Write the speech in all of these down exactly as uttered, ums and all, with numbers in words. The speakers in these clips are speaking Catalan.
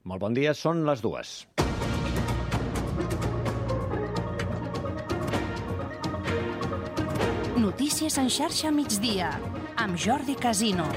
Molt bon dia, són les dues. Notícies en xarxa migdia, amb Jordi Casino.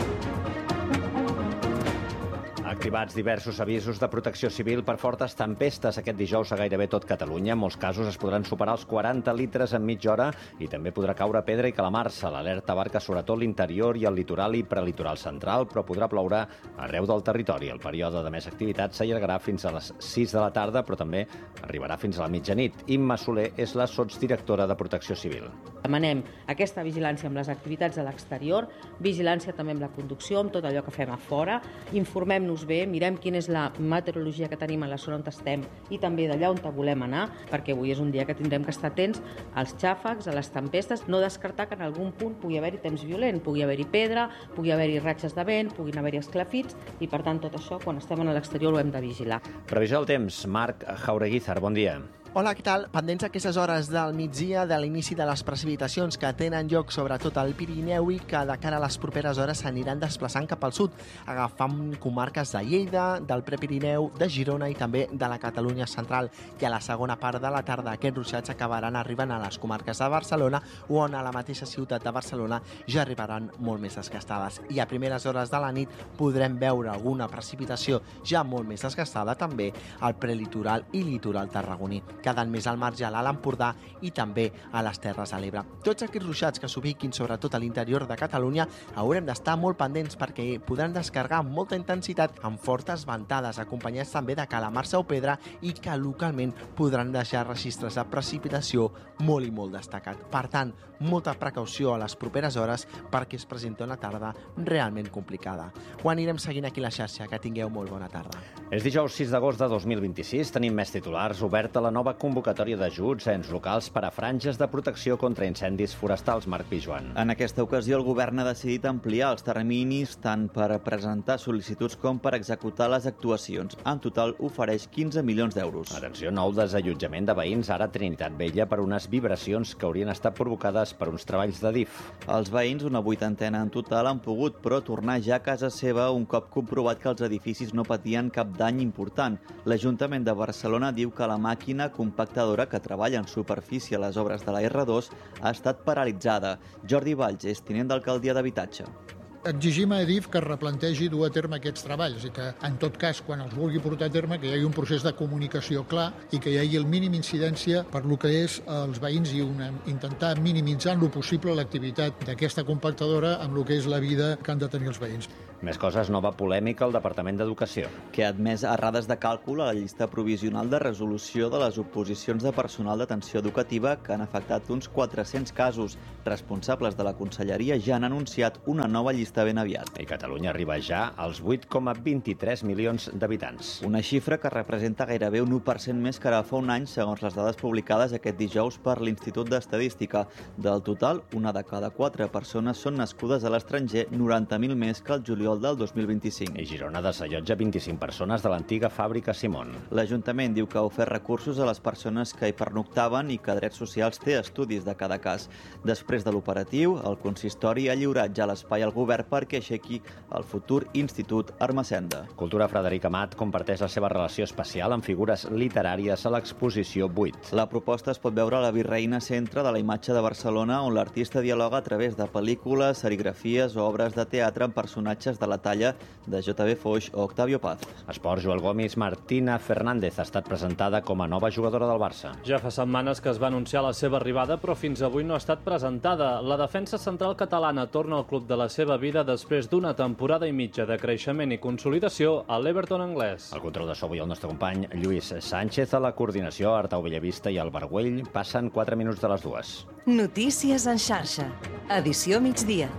Activats diversos avisos de protecció civil per fortes tempestes aquest dijous a gairebé tot Catalunya. En molts casos es podran superar els quaranta litres en mitja hora i també podrà caure pedra i calamarsa. L'alerta abarca sobretot l'interior i el litoral i prelitoral central, però podrà ploure arreu del territori. El període de més activitat s'allargarà fins a les sis de la tarda, però també arribarà fins a la mitjanit. Imma Soler és la sotsdirectora de Protecció Civil. Demanem aquesta vigilància amb les activitats a l'exterior, vigilància també amb la conducció, amb tot allò que fem a fora. Informem-nos bé, mirem quina és la meteorologia que tenim a la zona on estem i també d'allà on volem anar, perquè avui és un dia que tindrem que estar atents als xàfecs, a les tempestes, no descartar que en algun punt pugui haver-hi temps violent, pugui haver-hi pedra, pugui haver-hi ratxes de vent, puguin haver-hi esclafits i per tant tot això quan estem a l'exterior ho hem de vigilar. Previsió del temps, Marc Jaureguizar, bon dia. Hola, què tal? Pendents aquestes hores del migdia de l'inici de les precipitacions que tenen lloc sobretot al Pirineu i que de cara a les properes hores s'aniran desplaçant cap al sud, agafant comarques de Lleida, del Prepirineu, de Girona i també de la Catalunya central. I a la segona part de la tarda aquests ruixats acabaran arribant a les comarques de Barcelona, on a la mateixa ciutat de Barcelona ja arribaran molt més desgastades. I a primeres hores de la nit podrem veure alguna precipitació ja molt més desgastada també al prelitoral i litoral tarragoní, quedant més al marge a l'Alt Empordà i també a les Terres de l'Ebre. Tots aquests ruixats que s'ubiquin sobretot a l'interior de Catalunya haurem d'estar molt pendents perquè podran descarregar amb molta intensitat amb fortes ventades, acompanyats també de calamarsa o pedra i que localment podran deixar registres de precipitació molt i molt destacat. Per tant, molta precaució a les properes hores perquè es presenta una tarda realment complicada. Ho anirem seguint aquí a la xarxa. Que tingueu molt bona tarda. És dijous sis d'agost de dos mil vint-i-sis. Tenim més titulars. Oberta la nova convocatòria d'ajuts a ens locals per a franges de protecció contra incendis forestals. Marc Pijuan. En aquesta ocasió, el govern ha decidit ampliar els terminis tant per presentar sol·licituds com per executar les actuacions. En total, ofereix quinze milions d'euros. Atenció, nou desallotjament de veïns ara a Trinitat Vella per unes vibracions que haurien estat provocades per uns treballs de D I F. Els veïns, una vuitantena en total, han pogut, però tornar ja a casa seva un cop comprovat que els edificis no patien cap dany important. L'Ajuntament de Barcelona diu que la màquina compactadora que treballa en superfície a les obres de la erre dos ha estat paralitzada. Jordi Valls és tinent d'alcaldia d'Habitatge. Exigim a Edif que es replantegi dur a terme aquests treballs i que, en tot cas, quan els vulgui portar a terme, que hi hagi un procés de comunicació clar i que hi hagi el mínim incidència per lo que és els veïns i una, intentar minimitzar en lo possible l'activitat d'aquesta compactadora amb lo que és la vida que han de tenir els veïns. Més coses, nova polèmica al Departament d'Educació. Que ha admès errades de càlcul a la llista provisional de resolució de les oposicions de personal d'atenció educativa que han afectat uns quatre-cents casos. Responsables de la Conselleria ja han anunciat una nova llista ben aviat. I Catalunya arriba ja als vuit coma vint-i-tres milions d'habitants. Una xifra que representa gairebé un u per cent més que ara fa un any, segons les dades publicades aquest dijous per l'Institut d'Estadística. Del total, una de cada quatre persones són nascudes a l'estranger, noranta mil més que el juliol del dos mil vint-i-cinc. I Girona desallotja vint-i-cinc persones de l'antiga fàbrica Simón. L'Ajuntament diu que ha ofert recursos a les persones que hi pernoctaven i que Drets Socials té estudis de cada cas. Després de l'operatiu, el consistori ha lliurat ja l'espai al govern perquè aixequi el futur Institut Ermessenda. Cultura. Frederic Amat comparteix la seva relació especial amb figures literàries a l'exposició vuit. La proposta es pot veure a la Virreina Centre de la Imatge de Barcelona, on l'artista dialoga a través de pel·lícules, serigrafies o obres de teatre amb personatges de la talla de J V Foix o Octavio Paz. Esport. Joel Gomis. Martina Fernández ha estat presentada com a nova jugadora del Barça. Ja fa setmanes que es va anunciar la seva arribada, però fins avui no ha estat presentada. La defensa central catalana torna al club de la seva vida després d'una temporada i mitja de creixement i consolidació a l'Everton anglès. El control de so avui el nostre company Lluís Sánchez, a la coordinació Artau Bellavista i el Barguell. Passen quatre minuts de les dues. Notícies en xarxa. Edició migdia.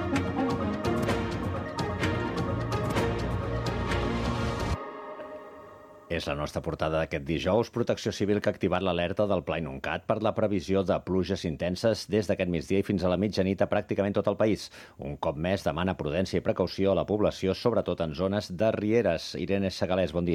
És la nostra portada d'aquest dijous. Protecció Civil que ha activat l'alerta del Pla Inuncat per la previsió de pluges intenses des d'aquest migdia i fins a la mitjanit a pràcticament tot el país. Un cop més demana prudència i precaució a la població, sobretot en zones de rieres. Irene Segalés, bon dia.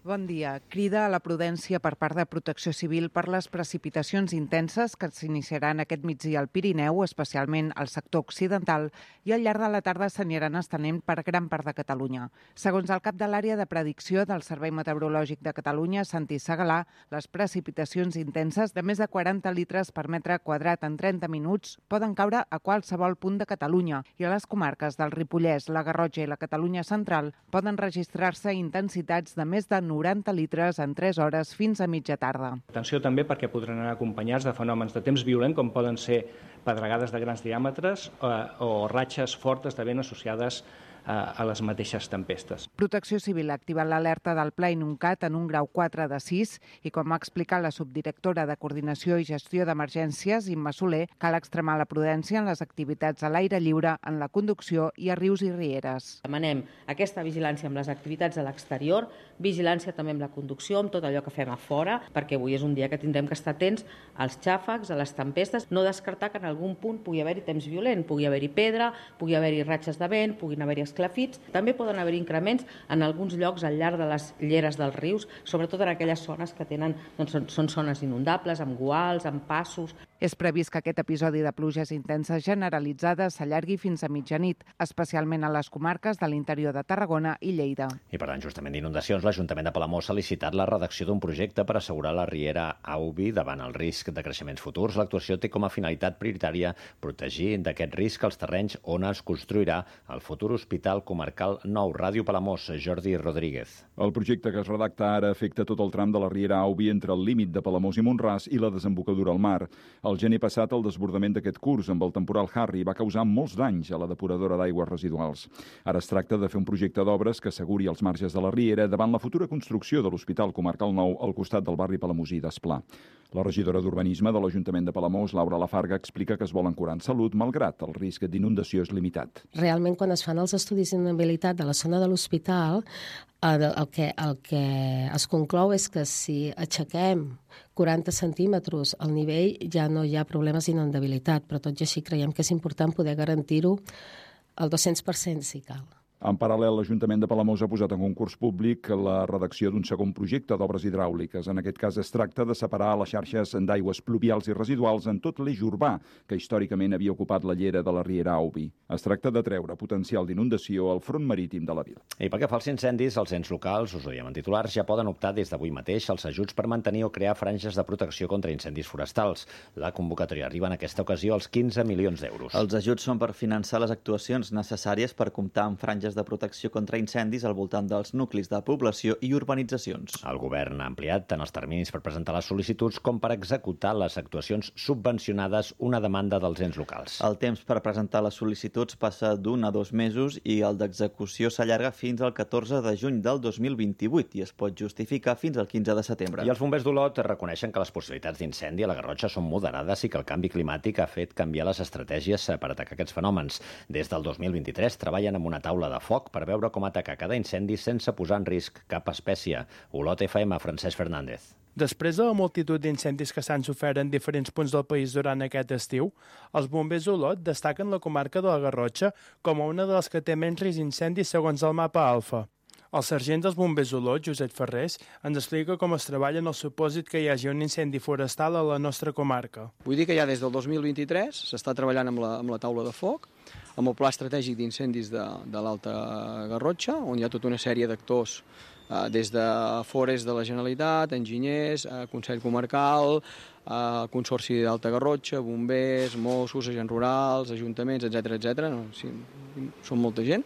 Bon dia. Crida a la prudència per part de Protecció Civil per les precipitacions intenses que s'iniciaran aquest migdia al Pirineu, especialment al sector occidental, i al llarg de la tarda s'aniran estenent per gran part de Catalunya. Segons el cap de l'àrea de predicció del Servei Meteorològic de Catalunya, Santi Segalà, les precipitacions intenses de més de quaranta litres per metre quadrat en trenta minuts poden caure a qualsevol punt de Catalunya i a les comarques del Ripollès, la Garrotxa i la Catalunya central poden registrar-se intensitats de més de noranta litres en tres hores fins a mitja tarda. Atenció també perquè podran anar acompanyats de fenòmens de temps violent com poden ser pedregades de grans diàmetres eh, o ratxes fortes de vent associades a les mateixes tempestes. Protecció Civil ha activat l'alerta del Pla Inuncat en un grau quatre de sis i, com ha explicat la subdirectora de Coordinació i Gestió d'Emergències, Imma Soler, cal extremar la prudència en les activitats a l'aire lliure, en la conducció i a rius i rieres. Demanem aquesta vigilància amb les activitats a l'exterior, vigilància també amb la conducció, amb tot allò que fem a fora, perquè avui és un dia que tindrem que estar atents als xàfecs, a les tempestes, no descartar que en algun punt pugui haver-hi temps violent, pugui haver-hi pedra, pugui haver-hi ratxes de vent, puguin haver-hi esclafits. També poden haver increments en alguns llocs al llarg de les lleres dels rius, sobretot en aquelles zones que tenen, doncs, són, són zones inundables, amb guals, amb passos. És previst que aquest episodi de pluges intenses generalitzades s'allargui fins a mitjanit, especialment a les comarques de l'interior de Tarragona i Lleida. I per tant, justament d'inundacions, l'Ajuntament de Palamós ha licitat la redacció d'un projecte per assegurar la riera Aubi davant el risc de creixements futurs. L'actuació té com a finalitat prioritària protegir d'aquest risc els terrenys on es construirà el futur Hospital Comarcal Nou. Ràdio Palamós, Jordi Rodríguez. El projecte que es redacta ara afecta tot el tram de la riera Aubi entre el límit de Palamós i Mont-ras i la desembocadura al mar. El gener passat, el desbordament d'aquest curs amb el temporal Harry va causar molts danys a la depuradora d'aigües residuals. Ara es tracta de fer un projecte d'obres que asseguri els marges de la riera davant la futura construcció de l'Hospital Comarcal Nou al costat del barri palamosí d'Esplà. La regidora d'Urbanisme de l'Ajuntament de Palamós, Laura Lafarga, explica que es vol ancorar en salut, malgrat el risc d'inundació és limitat. Realment, quan es fan els estudis d'inundabilitat de la zona de l'hospital, el, el, que, el que es conclou és que si aixequem quaranta centímetres al nivell ja no hi ha problemes d'inundabilitat, però tot i així creiem que és important poder garantir-ho al dos-cents per cent si cal. En paral·lel, l'Ajuntament de Palamós ha posat en concurs públic la redacció d'un segon projecte d'obres hidràuliques. En aquest cas es tracta de separar les xarxes d'aigües pluvials i residuals en tot l'eix urbà, que històricament havia ocupat la llera de la riera Aubi. Es tracta de treure potencial d'inundació al front marítim de la vila. I pel que fa als incendis, els ens locals, us ho diem en titulars, ja poden optar des d'avui mateix als ajuts per mantenir o crear franges de protecció contra incendis forestals. La convocatòria arriba en aquesta ocasió als quinze milions d'euros. Els ajuts són per finançar les actuacions necessàries per comptar amb franges de protecció contra incendis al voltant dels nuclis de població i urbanitzacions. El govern ha ampliat tant els terminis per presentar les sol·licituds com per executar les actuacions subvencionades, una demanda dels ens locals. El temps per presentar les sol·licituds passa d'un a dos mesos i el d'execució s'allarga fins al catorze de juny del dos mil vint-i-vuit i es pot justificar fins al quinze de setembre. I els bombers d'Olot reconeixen que les possibilitats d'incendi a la Garrotxa són moderades i que el canvi climàtic ha fet canviar les estratègies per atacar aquests fenòmens. Des del dos mil vint-i-tres treballen amb una taula de foc per veure com atacar cada incendi sense posar en risc cap espècie. Olot F M, Francesc Fernández. Després de la multitud d'incendis que s'han sofert en diferents punts del país durant aquest estiu, els bombers d'Olot destaquen la comarca de la Garrotxa com a una de les que té menys risc d'incendis segons el mapa Alfa. El sergent dels bombers d'Olot, Josep Ferrés, ens explica com es treballa en el supòsit que hi hagi un incendi forestal a la nostra comarca. Vull dir que ja des del dos mil vint-i-tres s'està treballant amb la, amb la taula de foc, amb el Pla Estratègic d'Incendis de, de l'Alta Garrotxa, on hi ha tota una sèrie d'actors, eh, des de Fores de la Generalitat, enginyers, eh, Consell Comarcal, eh, Consorci d'Alta Garrotxa, bombers, Mossos, agents rurals, ajuntaments, etcètera, etcètera. No, sí, són molta gent,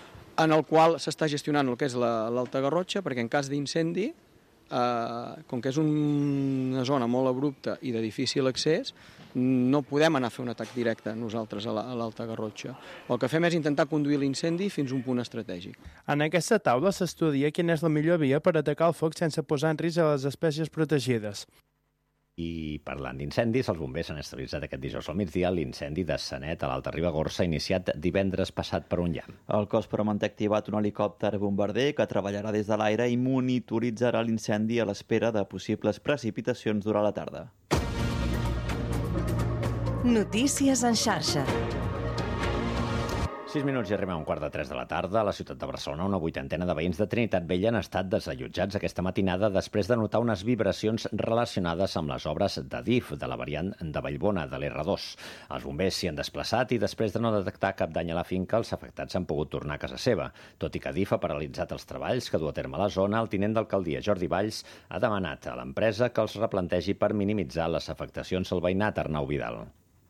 en el qual s'està gestionant el que és l'Alta Garrotxa, perquè en cas d'incendi, eh, com que és una zona molt abrupta i de difícil accés, no podem anar a fer un atac directe nosaltres a l'Alta Garrotxa. El que fem és intentar conduir l'incendi fins a un punt estratègic. En aquesta taula s'estudia quina és la millor via per atacar el foc sense posar en risc a les espècies protegides. I parlant d'incendis, els bombers han estabilitzat aquest dijous al migdia l'incendi de Sanet a l'Alta Ribagorça, iniciat divendres passat per un llamp. El cos promant ha activat un helicòpter bombarder que treballarà des de l'aire i monitoritzarà l'incendi a l'espera de possibles precipitacions durant la tarda. Notícies en xarxa. Sis minuts i arribem a un quart de tres de la tarda. A la ciutat de Barcelona, una vuitantena de veïns de Trinitat Vella han estat desallotjats aquesta matinada després de notar unes vibracions relacionades amb les obres d'Adif, de la variant de Vallbona, de l'R dos. Els bombers s'hi han desplaçat i després de no detectar cap dany a la finca, els afectats han pogut tornar a casa seva. Tot i que Adif ha paralitzat els treballs que du a terme a la zona, el tinent d'alcaldia, Jordi Valls, ha demanat a l'empresa que els replantegi per minimitzar les afectacions al veïnat. Arnau Vidal.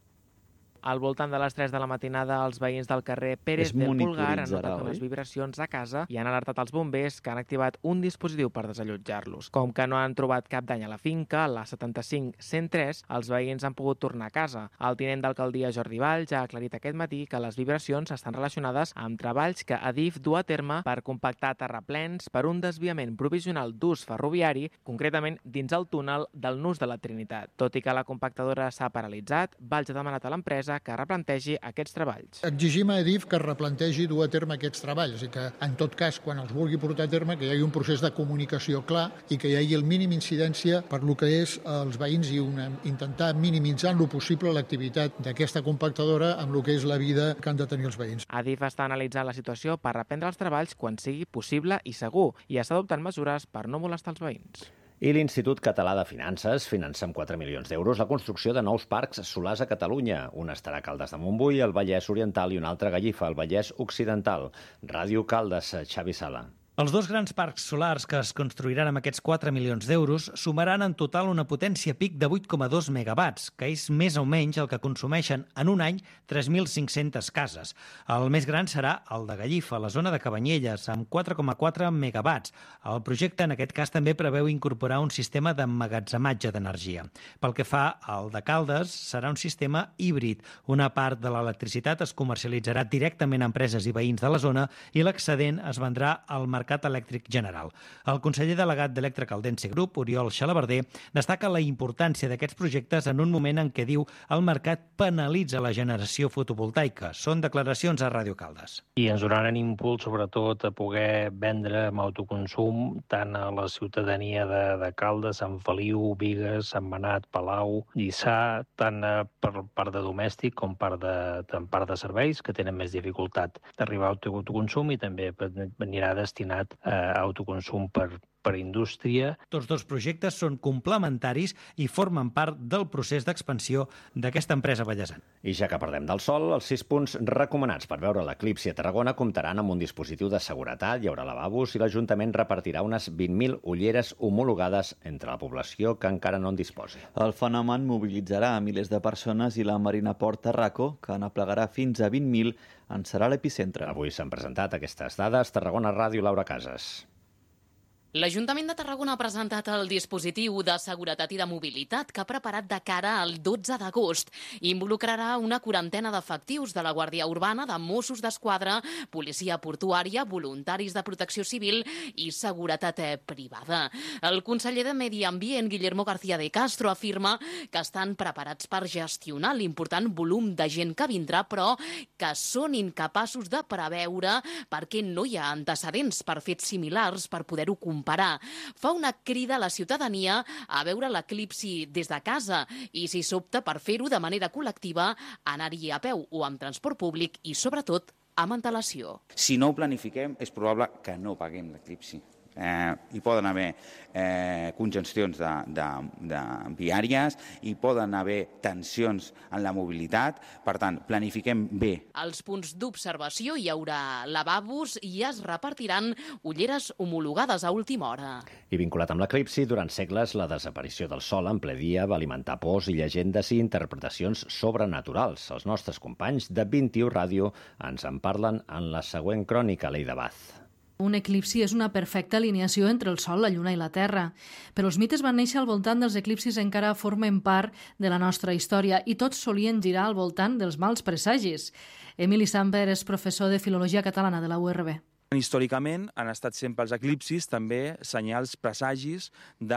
Al voltant de les tres de la matinada, els veïns del carrer Pérez del Pulgar han notat unes vibracions a casa i han alertat els bombers, que han activat un dispositiu per desallotjar-los. Com que no han trobat cap dany a la finca, la setanta-cinc cent tres, els veïns han pogut tornar a casa. El tinent d'alcaldia Jordi Valls ha aclarit aquest matí que les vibracions estan relacionades amb treballs que Adif du a terme per compactar terraplens per un desviament provisional d'ús ferroviari, concretament dins el túnel del Nus de la Trinitat. Tot i que la compactadora s'ha paralitzat, Valls ha demanat a l'empresa que replantegi aquests treballs. Exigim a Adif que replantegi dur a terme aquests treballs i que, en tot cas, quan els vulgui portar a terme, que hi hagi un procés de comunicació clar i que hi hagi el mínim incidència per lo que és els veïns i una, intentar minimitzar lo possible l'activitat d'aquesta compactadora amb lo que és la vida que han de tenir els veïns. Adif està analitzant la situació per reprendre els treballs quan sigui possible i segur i està adoptant mesures per no molestar els veïns. I l'Institut Català de Finances finança amb quatre milions d'euros la construcció de nous parcs solars a Catalunya. Un estarà a Caldes de Montbui, al Vallès Oriental, i un altre a Gallifa, al Vallès Occidental. Ràdio Caldes, Xavi Sala. Els dos grans parcs solars que es construiran amb aquests quatre milions d'euros sumaran en total una potència pic de vuit coma dos megawatts, que és més o menys el que consumeixen en un any tres mil cinc-centes cases. El més gran serà el de Gallifa, a la zona de Cabanyelles, amb quatre coma quatre megawatts. El projecte, en aquest cas, també preveu incorporar un sistema d'emmagatzematge d'energia. Pel que fa al de Caldes, serà un sistema híbrid. Una part de l'electricitat es comercialitzarà directament a empreses i veïns de la zona i l'excedent es vendrà al mercat elèctric general. El conseller delegat d'Electrocaldense Group, Oriol Xalabarder, destaca la importància d'aquests projectes en un moment en què diu el mercat penalitza la generació fotovoltaica. Són declaracions a Ràdio Caldes. I ens donaran impuls, sobretot, a poder vendre amb autoconsum tant a la ciutadania de, de Caldes, Sant Feliu, Bigues, Sant Benat, Palau, Lliçà, tant per part de domèstic com part de, tant part de serveis, que tenen més dificultat d'arribar a autoconsum, i també anirà destinat a autoconsum per, per indústria. Tots dos projectes són complementaris i formen part del procés d'expansió d'aquesta empresa ballesana. I ja que parlem del sol, els sis punts recomanats per veure l'eclipsi a Tarragona comptaran amb un dispositiu de seguretat, hi haurà lavabos i l'Ajuntament repartirà unes vint mil ulleres homologades entre la població que encara no en disposi. El fenomen mobilitzarà a milers de persones i la Marina Port Tarraco, que n'aplegarà fins a vint mil, en serà l'epicentre. Avui s'han presentat aquestes dades. Tarragona Ràdio, Laura Casas. L'Ajuntament de Tarragona ha presentat el dispositiu de seguretat i de mobilitat que ha preparat de cara al dotze d'agost. Involucrarà una quarantena d'efectius de la Guàrdia Urbana, de Mossos d'Esquadra, policia portuària, voluntaris de protecció civil i seguretat privada. El conseller de Medi Ambient, Guillermo García de Castro, afirma que estan preparats per gestionar l'important volum de gent que vindrà, però que són incapaços de preveure perquè no hi ha antecedents per fets similars per poder-ho comparar. Fa una crida a la ciutadania a veure l'eclipsi des de casa i, si s'opta per fer-ho de manera col·lectiva, anar-hi a peu o amb transport públic i, sobretot, amb antelació. Si no ho planifiquem, és probable que no paguem l'eclipsi. Eh, hi poden haver eh, congestions de, de, de viàries, hi poden haver tensions en la mobilitat, per tant, planifiquem bé. Als punts d'observació hi haurà lavabos i es repartiran ulleres homologades a última hora. I vinculat amb l'eclipsi, durant segles la desaparició del sol en ple dia va alimentar pors i llegendes i interpretacions sobrenaturals. Els nostres companys de vint-i-u Ràdio ens en parlen en la següent crònica, Leida Baz. Un eclipsi és una perfecta alineació entre el Sol, la Lluna i la Terra. Però els mites van néixer al voltant dels eclipsis, encara formen part de la nostra història i tots solien girar al voltant dels mals presagis. Emili Samper és professor de Filologia Catalana de la U R B. Històricament han estat sempre els eclipsis també senyals presagis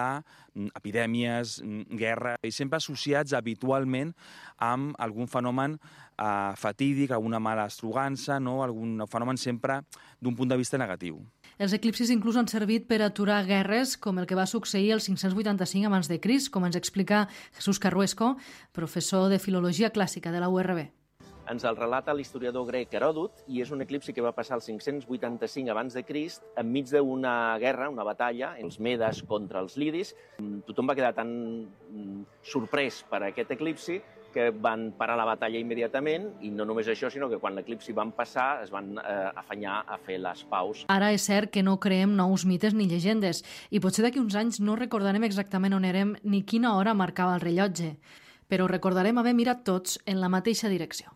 d'epidèmies, guerra, i sempre associats habitualment amb algun fenomen eh, fatídic, alguna mala estrugança, no? Algun fenomen sempre d'un punt de vista negatiu. Els eclipsis inclús han servit per aturar guerres, com el que va succeir el cinc-cents vuitanta-cinc abans de Crist, com ens explica Jesús Carruesco, professor de Filologia Clàssica de la U R B. ens el relata l'historiador grec Heròdot i és un eclipsi que va passar al cinc-cents vuitanta-cinc abans de Crist enmig d'una guerra, una batalla, els medes contra els lidis. Tothom va quedar tan sorprès per aquest eclipsi que van parar la batalla immediatament i no només això, sinó que quan l'eclipsi van passar es van eh, afanyar a fer les paus. Ara és cert que no creem nous mites ni llegendes i potser d'aquí uns anys no recordarem exactament on érem ni quina hora marcava el rellotge, però recordarem haver mirat tots en la mateixa direcció.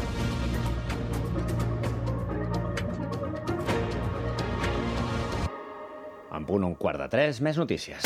En punt un quart de tres, més notícies.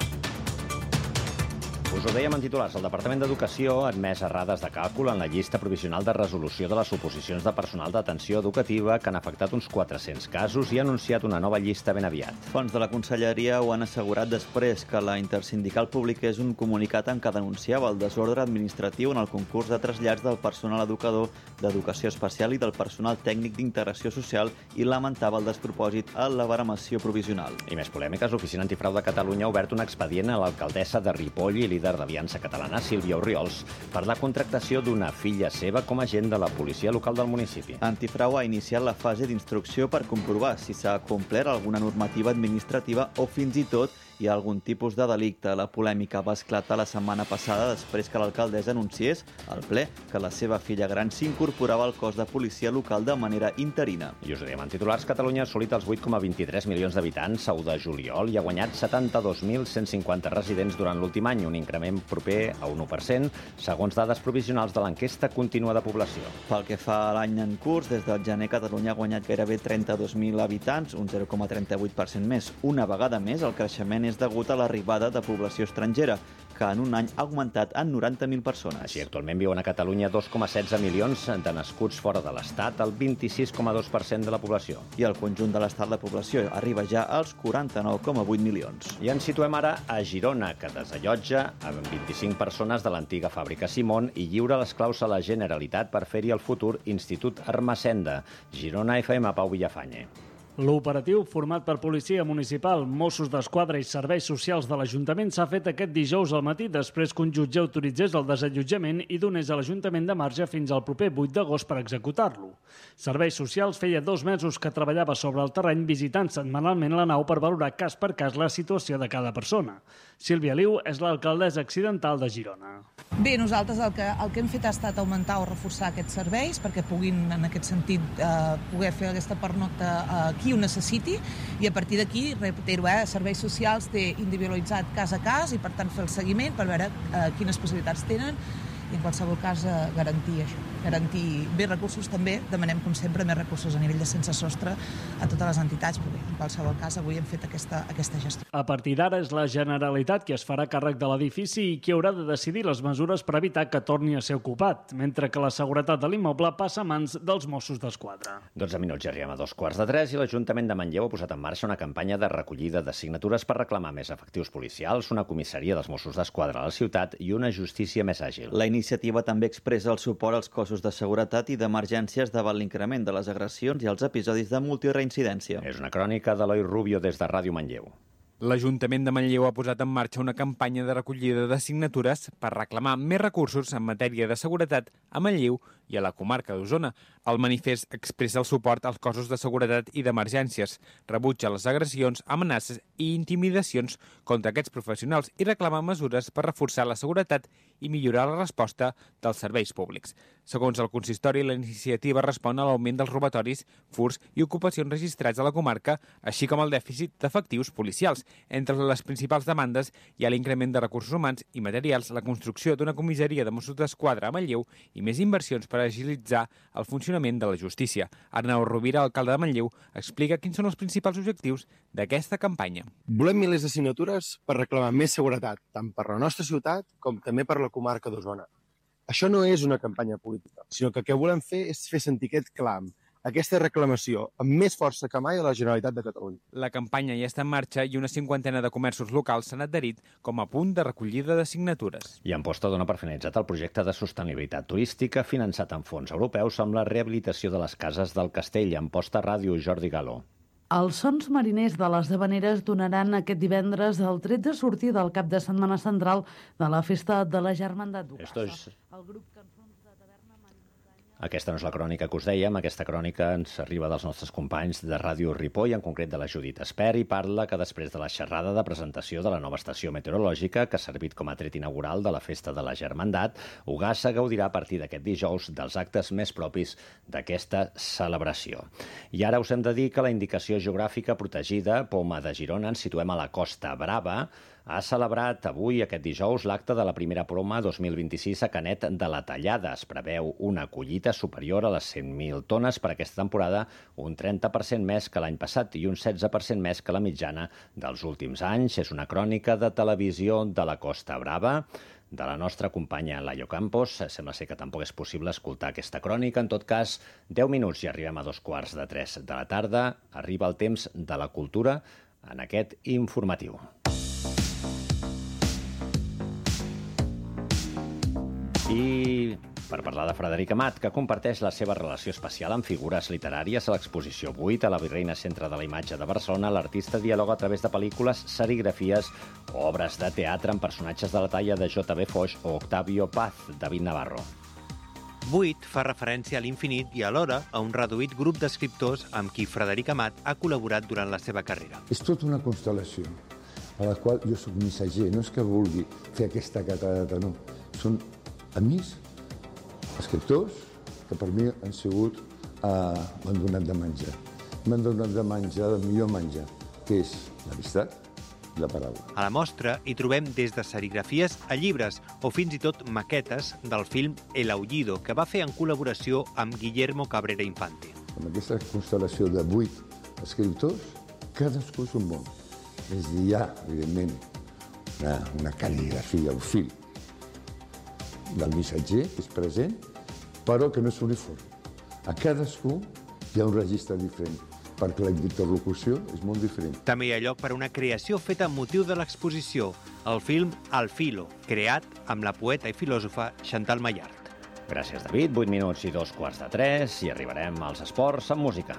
Us ho dèiem en titulars, el Departament d'Educació ha admès errades de càlcul en la llista provisional de resolució de les oposicions de personal d'atenció educativa que han afectat uns quatre-cents casos i ha anunciat una nova llista ben aviat. Fonts de la Conselleria ho han assegurat després que la Intersindical publiqués un comunicat en què denunciava el desordre administratiu en el concurs de trasllats del personal educador d'educació especial i del personal tècnic d'integració social i lamentava el despropòsit a la baremació provisional. I més polèmiques, l'Oficina Antifrau de Catalunya ha obert un expedient a l'alcaldessa de Ripoll i líder d'Aliança Catalana, Sílvia Orriols, per la contractació d'una filla seva com a agent de la policia local del municipi. Antifrau ha iniciat la fase d'instrucció per comprovar si s'ha complert alguna normativa administrativa o fins i tot hi ha algun tipus de delicte. La polèmica va esclatar la setmana passada després que l'alcaldessa anunciés al ple que la seva filla gran s'incorporava al cos de policia local de manera interina. I us ho diem en titulars, Catalunya ha assolit els vuit coma vint-i-tres milions d'habitants a u de juliol i ha guanyat setanta-dos mil cent cinquanta residents durant l'últim any, un increment proper a un u per cent, segons dades provisionals de l'enquesta contínua de població. Pel que fa a l'any en curs, des del gener Catalunya ha guanyat gairebé trenta-dos mil habitants, un zero coma trenta-vuit per cent més. Una vegada més, el creixement és degut a l'arribada de població estrangera, que en un any ha augmentat en noranta mil persones. Així, actualment viuen a Catalunya dos coma setze milions de nascuts fora de l'Estat, el vint-i-sis coma dos per cent de la població. I el conjunt de l'Estat la població arriba ja als quaranta-nou coma vuit milions. I ens situem ara a Girona, que desallotja amb vint-i-cinc persones de l'antiga fàbrica Simón i lliura les claus a la Generalitat per fer-hi el futur Institut Ermessenda. Girona, F M, Pau Villafañe. L'operatiu, format per Policia Municipal, Mossos d'Esquadra i Serveis Socials de l'Ajuntament, s'ha fet aquest dijous al matí després que un jutge autoritzés el desallotjament i donés a l'Ajuntament de marge fins al proper vuit d'agost per executar-lo. Serveis Socials feia dos mesos que treballava sobre el terreny visitant setmanalment la nau per valorar cas per cas la situació de cada persona. Sílvia Liu és l'alcaldessa accidental de Girona. Bé, nosaltres el que, el que hem fet ha estat augmentar o reforçar aquests serveis perquè puguin, en aquest sentit, eh, poder fer aquesta pernocta eh, qui ho necessiti i a partir d'aquí, reitero, eh, Serveis Socials té individualitzat cas a cas i per tant fer el seguiment per veure eh, quines possibilitats tenen i en qualsevol cas eh, garantir això, garantir més recursos també, demanem com sempre més recursos a nivell de sense sostre a totes les entitats, però bé, en qualsevol cas avui hem fet aquesta, aquesta gestió. A partir d'ara és la Generalitat qui es farà càrrec de l'edifici i qui haurà de decidir les mesures per evitar que torni a ser ocupat, mentre que la seguretat de l'immoble passa a mans dels Mossos d'Esquadra. dotze minuts, ja arribem a dos quarts de tres i l'Ajuntament de Manlleu ha posat en marxa una campanya de recollida de signatures per reclamar més efectius policials, una comissaria dels Mossos d'Esquadra a la ciutat i una justícia més àgil. La iniciativa també expressa el suport als cossos de seguretat i d'emergències davant l'increment de les agressions i els episodis de multireincidència. És una crònica d'Eloi Rubio des de Ràdio Manlleu. L'Ajuntament de Manlleu ha posat en marxa una campanya de recollida de signatures per reclamar més recursos en matèria de seguretat a Manlleu i a la comarca d'Osona. El manifest expressa el suport als cossos de seguretat i d'emergències, rebutja les agressions, amenaces i intimidacions contra aquests professionals i reclama mesures per reforçar la seguretat i millorar la resposta dels serveis públics. Segons el consistori, la iniciativa respon a l'augment dels robatoris, furts i ocupacions registrats a la comarca, així com el dèficit d'efectius policials. Entre les principals demandes hi ha l'increment de recursos humans i materials, la construcció d'una comissaria de Mossos d'Esquadra a Manlleu i més inversions per agilitzar el funcionament de la justícia. Arnau Rovira, alcalde de Manlleu, explica quins són els principals objectius d'aquesta campanya. Volem milers de signatures per reclamar més seguretat, tant per la nostra ciutat com també per la comarca d'Osona. Això no és una campanya política, sinó que el que volem fer és fer sentir aquest clam, aquesta reclamació amb més força que mai a la Generalitat de Catalunya. La campanya ja està en marxa i una cinquantena de comerços locals s'han adherit com a punt de recollida de signatures. I Amposta dona per finalitzat el projecte de sostenibilitat turística finançat amb fons europeus amb la rehabilitació de les cases del castell. Amposta Ràdio, Jordi Galó. Els sons mariners de les Havaneres donaran aquest divendres el tret de sortir del cap de setmana central de la festa de la Germandat d'Ugassa. Esto es... El grup Aquesta no és la crònica que us dèiem. Aquesta crònica ens arriba dels nostres companys de Ràdio Ripoll, en concret de la Judit Espert, i parla que després de la xerrada de presentació de la nova estació meteorològica, que ha servit com a tret inaugural de la Festa de la Germandat, Ogassa gaudirà a partir d'aquest dijous dels actes més propis d'aquesta celebració. I ara us hem de dir que la indicació geogràfica protegida Poma de Girona, ens situem a la Costa Brava, ha celebrat avui, aquest dijous, l'acte de la primera Poma dos mil vint-i-sis a Canet de la Tallada. Es preveu una collita superior a les cent mil tones per aquesta temporada, un trenta per cent més que l'any passat i un setze per cent més que la mitjana dels últims anys. És una crònica de televisió de la Costa Brava, de la nostra companya Laio Campos. Sembla ser que tampoc és possible escoltar aquesta crònica. En tot cas, deu minuts i arribem a dos quarts de tres de la tarda. Arriba el temps de la cultura en aquest informatiu. I per parlar de Frederic Amat, que comparteix la seva relació especial amb figures literàries a l'exposició vuit a la Virreina Centre de la Imatge de Barcelona, l'artista dialoga a través de pel·lícules, serigrafies o obres de teatre amb personatges de la talla de J B Foix o Octavio Paz, David Navarro. vuit fa referència a l'infinit i alhora a un reduït grup d'escriptors amb qui Frederic Amat ha col·laborat durant la seva carrera. És tota una constel·lació a la qual jo soc missatger. No és que vulgui fer aquesta catarata, no. Són amics, escriptors, que per mi han sigut, eh, m'han donat de menjar. M'han donat de menjar, del millor menjar, que és l'amistat i la paraula. A la mostra hi trobem des de serigrafies a llibres o fins i tot maquetes del film El Aullido, que va fer en col·laboració amb Guillermo Cabrera Infante. Amb aquesta constel·lació de vuit escriptors, cadascú és un món. És a dir, hi ha, evidentment, una, una cal·ligrafia, un fil, del missatger, que és present, però que no és uniforme. A cadascú hi ha un registre diferent, perquè la interlocució és molt diferent. També hi ha lloc per a una creació feta amb motiu de l'exposició, el film Al filo, creat amb la poeta i filòsofa Chantal Maillard. Gràcies, David. vuit minuts i dos quarts de tres, i arribarem als esports amb música.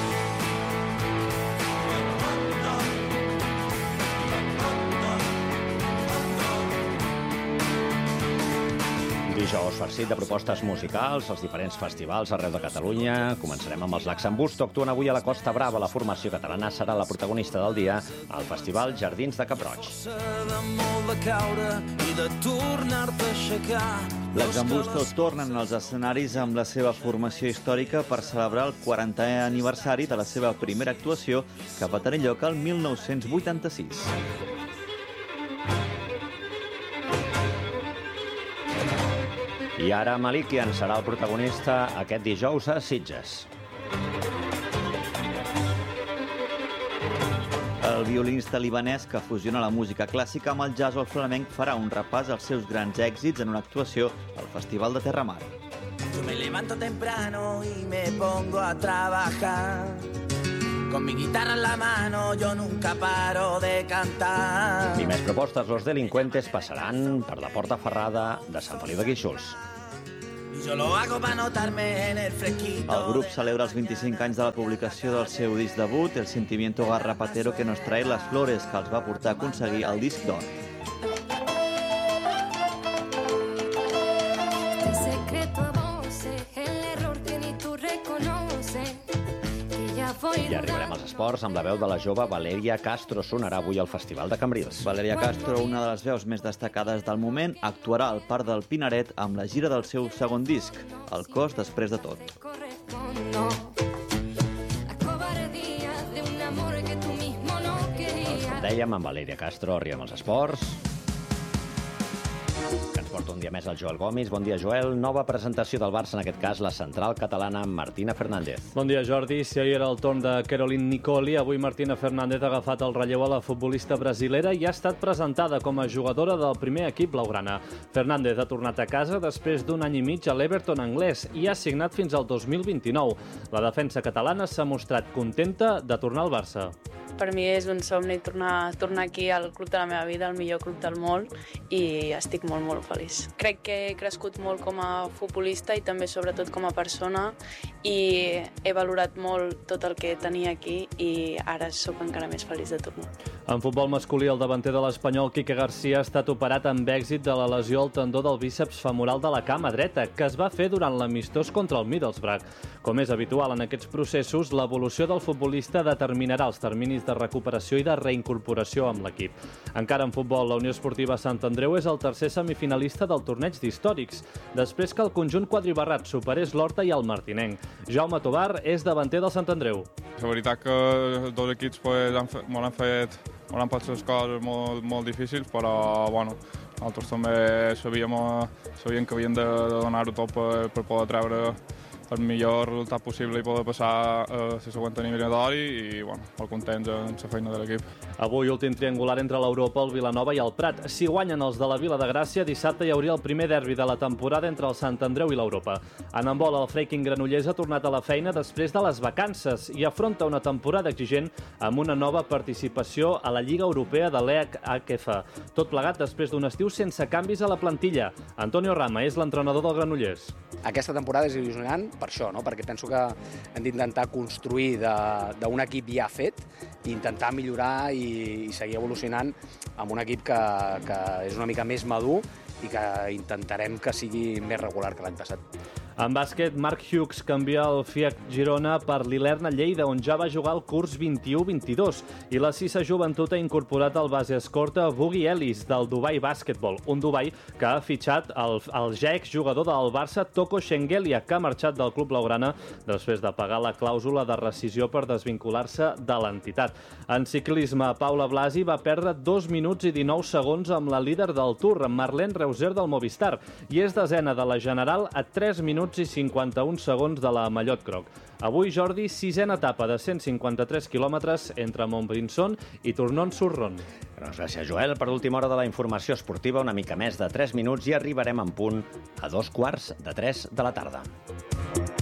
Dijous farcit de propostes musicals als diferents festivals arreu de Catalunya. Començarem amb els Laxambusto. Actuen avui a la Costa Brava. La formació catalana serà la protagonista del dia al Festival Jardins de Cap-roig. Laxambusto tornen als escenaris amb la seva formació històrica per celebrar el quarantè aniversari de la seva primera actuació, que va tenir lloc el mil nou-cents vuitanta-sis. I ara Malikian serà el protagonista aquest dijous a Sitges. El violinista libanès que fusiona la música clàssica amb el jazz o el flamenc farà un repàs als seus grans èxits en una actuació al Festival de Terramar. Yo me levanto temprano y me pongo a trabajar. Con mi guitarra en la mano yo nunca paro de cantar. I més propostes. Los delincuentes passaran per la Porta Ferrada de Sant Feliu de Guíxols. Yo lo hago para notarme en el fresquito. El grup celebra els vint-i-cinc anys de la publicació del seu disc debut, El sentimiento garrapatero que nos trae las flores, que els va portar a aconseguir el disc d'or. I arribarem als esports amb la veu de la jove Valeria Castro. Sonarà avui al Festival de Cambrils. Valeria Castro, una de les veus més destacades del moment, actuarà al Parc del Pinaret amb la gira del seu segon disc, El cos després de tot. Doncs, com dèiem, amb Valeria Castro arribem als esports. Que ens porta un dia més el Joel Gomis. Bon dia, Joel. Nova presentació del Barça, en aquest cas la central catalana Martina Fernández. Bon dia, Jordi. Si ahir era el torn de Caroline Nicoli, avui Martina Fernández ha agafat el relleu a la futbolista brasilera i ha estat presentada com a jugadora del primer equip blaugrana. Fernández ha tornat a casa després d'un any i mig a l'Everton anglès i ha signat fins al dos mil vint-i-nou. La defensa catalana s'ha mostrat contenta de tornar al Barça. Per mi és un somni tornar, tornar aquí al club de la meva vida, el millor club del món, i estic molt, molt feliç. Crec que he crescut molt com a futbolista i també sobretot com a persona, i he valorat molt tot el que tenia aquí i ara sóc encara més feliç de tornar. En futbol masculí, el davanter de l'Espanyol, Quique García, ha estat operat amb èxit de la lesió al tendó del bíceps femoral de la cama dreta, que es va fer durant l'amistós contra el Middlesbrough. Com és habitual en aquests processos, l'evolució del futbolista determinarà els terminis de recuperació i de reincorporació amb l'equip. Encara en futbol, la Unió Esportiva Sant Andreu és el tercer semifinalista del torneig d'històrics, després que el conjunt quadribarrat superés l'Horta i el Martinenc. Jaume Tobar és davanter del Sant Andreu. La veritat que els dos equips pues, han fet, molt han fet molt han passat coses molt, molt difícils, però bueno, nosaltres també sabíem, sabíem que havíem de, de donar-ho tot per, per poder treure el millor resultat possible i poder passar a la següent eliminatori i bueno, molt contents amb la feina de l'equip. Avui, últim triangular entre l'Europa, el Vilanova i el Prat. Si guanyen els de la Vila de Gràcia, dissabte hi hauria el primer derbi de la temporada entre el Sant Andreu i l'Europa. En handbol, el Freiking Granollers ha tornat a la feina després de les vacances i afronta una temporada exigent amb una nova participació a la Lliga Europea de l'E H F. Tot plegat després d'un estiu sense canvis a la plantilla. Antonio Rama és l'entrenador del Granollers. Aquesta temporada és il·lusionant per això, no? Perquè penso que hem d'intentar construir d'un equip ja fet i intentar millorar i, i seguir evolucionant amb un equip que, que és una mica més madur i que intentarem que sigui més regular que l'any passat. En bàsquet, Marc Hughes canvia el F I A C Girona per l'Ilerna Lleida, on ja va jugar el curs vint-i-u vint-i-dos, i la Cissa Joventut ha incorporat el base escorta Boogie Ellis, del Dubai Basketball, un Dubai que ha fitxat el, el ja exjugador del Barça Toko Shengelia, que ha marxat del club blaugrana després de pagar la clàusula de rescisió per desvincular-se de l'entitat. En ciclisme, Paula Blasi va perdre dos minuts i dinou segons amb la líder del Tour, Marlene Reuser del Movistar, i és desena de la General a tres minuts i cinquanta-un segons de la Mallot Croc. Avui, Jordi, sisena etapa de cent cinquanta-tres quilòmetres entre Montbrison i Tournon-sur-Rhône. Gràcies, Joel. Per l'última hora de la informació esportiva, una mica més de tres minuts i arribarem en punt a dos quarts de tres de la tarda.